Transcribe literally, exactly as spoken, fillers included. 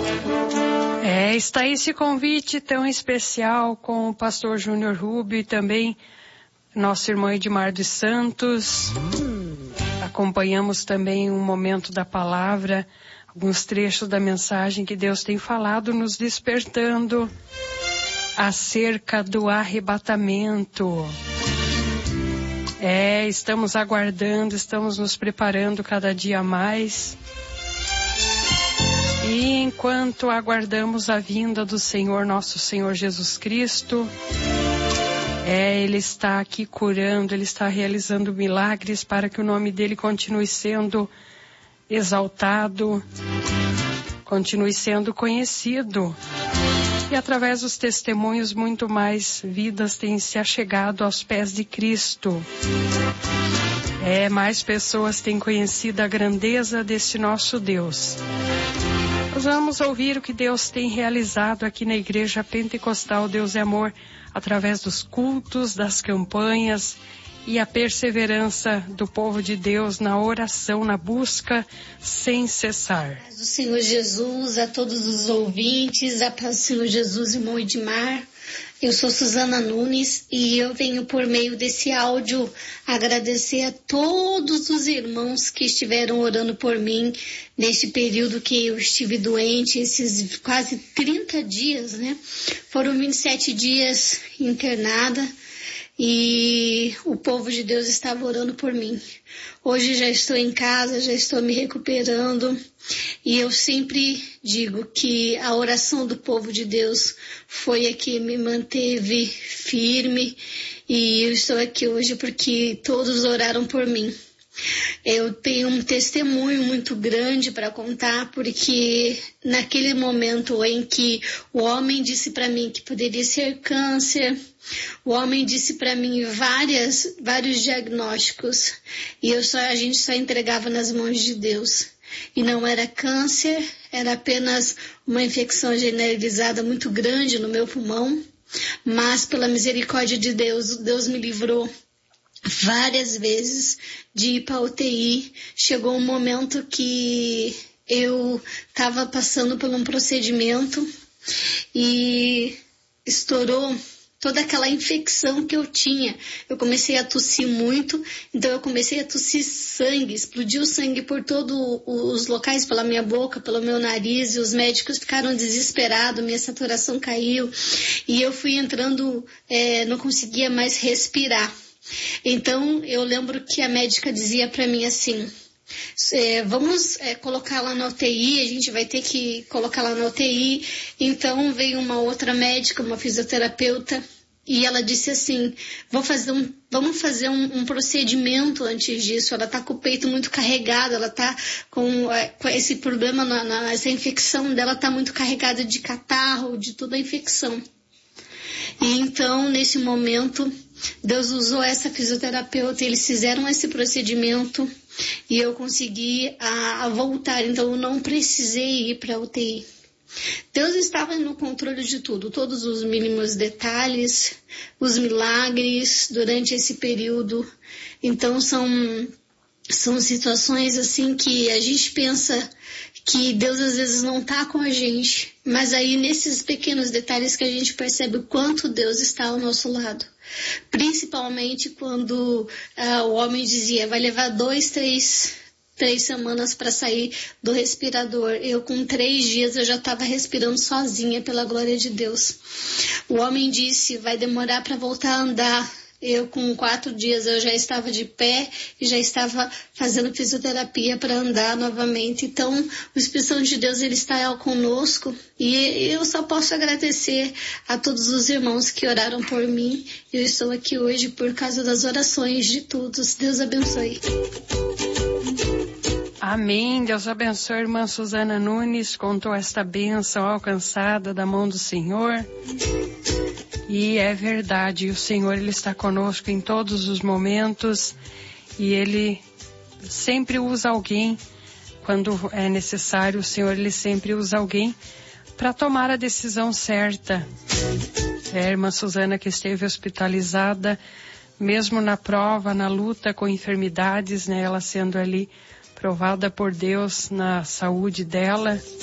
É, está esse convite tão especial com o pastor Júnior Rubio e também nossa irmã Edmar dos Santos. Acompanhamos também um momento da palavra, alguns trechos da mensagem que Deus tem falado, nos despertando acerca do arrebatamento. É, estamos aguardando, estamos nos preparando cada dia mais. E enquanto aguardamos a vinda do Senhor, nosso Senhor Jesus Cristo, é, Ele está aqui curando, Ele está realizando milagres para que o nome dEle continue sendo exaltado, continue sendo conhecido. E através dos testemunhos, muito mais vidas têm se achegado aos pés de Cristo. É, mais pessoas têm conhecido a grandeza desse nosso Deus. Nós vamos ouvir o que Deus tem realizado aqui na Igreja Pentecostal Deus é Amor, através dos cultos, das campanhas e a perseverança do povo de Deus na oração, na busca sem cessar. Do Senhor Jesus, a todos os ouvintes, a paz do Senhor Jesus, irmão Edmar. Eu sou Suzana Nunes e eu venho por meio desse áudio agradecer a todos os irmãos que estiveram orando por mim neste período que eu estive doente, esses quase trinta dias, né? Foram vinte e sete dias internada e o povo de Deus estava orando por mim. Hoje já estou em casa, já estou me recuperando e eu sempre digo que a oração do povo de Deus foi a que me manteve firme e eu estou aqui hoje porque todos oraram por mim. Eu tenho um testemunho muito grande para contar, porque naquele momento em que o homem disse para mim que poderia ser câncer, o homem disse para mim várias, vários diagnósticos e eu só, a gente só entregava nas mãos de Deus. E não era câncer, era apenas uma infecção generalizada muito grande no meu pulmão, mas pela misericórdia de Deus, Deus me livrou várias vezes de ir para a U T I. Chegou um momento que eu estava passando por um procedimento e estourou toda aquela infecção que eu tinha. Eu comecei a tossir muito, então eu comecei a tossir sangue, explodiu sangue por todos os locais, pela minha boca, pelo meu nariz, e os médicos ficaram desesperados, minha saturação caiu, e eu fui entrando, é, não conseguia mais respirar. Então, eu lembro que a médica dizia para mim assim, é, vamos é, colocar lá na U T I, a gente vai ter que colocar lá na U T I. Então, veio uma outra médica, uma fisioterapeuta, e ela disse assim, Vou fazer um, vamos fazer um, um procedimento antes disso. Ela está com o peito muito carregado, ela está com, é, com esse problema, na, na, essa infecção dela está muito carregada de catarro, de toda a infecção. E então, nesse momento, Deus usou essa fisioterapeuta, eles fizeram esse procedimento e eu consegui a, a voltar, então eu não precisei ir para a U T I. Deus estava no controle de tudo, todos os mínimos detalhes, os milagres durante esse período. Então são, são situações assim que a gente pensa que Deus às vezes não está com a gente, mas aí nesses pequenos detalhes que a gente percebe o quanto Deus está ao nosso lado. Principalmente quando ah, o homem dizia, vai levar dois, três, três semanas para sair do respirador. Eu com três dias eu já estava respirando sozinha pela glória de Deus. O homem disse, vai demorar para voltar a andar. Eu com quatro dias eu já estava de pé e já estava fazendo fisioterapia para andar novamente. Então o Espírito Santo de Deus ele está conosco e eu só posso agradecer a todos os irmãos que oraram por mim. Eu estou aqui hoje por causa das orações de todos. Deus abençoe. Amém. Deus abençoe a irmã Suzana Nunes, contou esta bênção alcançada da mão do Senhor. E é verdade, o Senhor ele está conosco em todos os momentos e Ele sempre usa alguém, quando é necessário, o Senhor ele sempre usa alguém para tomar a decisão certa. É a irmã Suzana que esteve hospitalizada, mesmo na prova, na luta com enfermidades, né, ela sendo ali provada por Deus na saúde dela.